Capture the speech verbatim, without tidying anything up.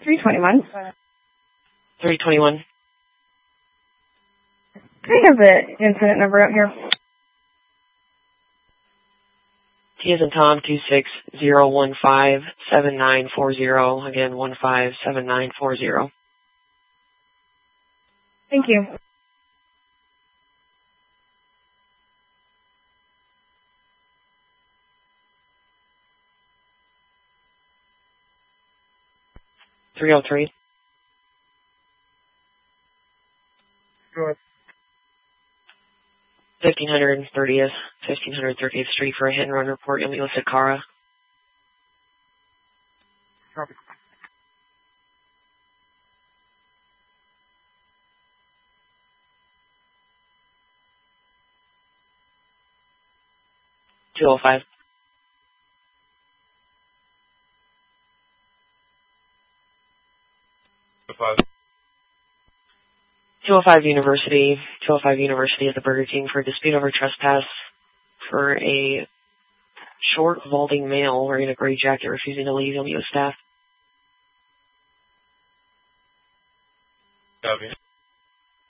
three twenty-one. three twenty-one. Can I have the incident number out here? T as in Tom, two six zero one five seven nine four zero. Again, one five seven nine four zero. Thank you. three oh three. Sure. fifteen thirtieth, fifteen thirtieth Street for a hit and run report. You'll be listed Cara. Copy. two oh five. two oh five University, two oh five University at the Burger King for a dispute over trespass for a short, vaulting male wearing a gray jacket refusing to leave. You'll meet with staff. Copy.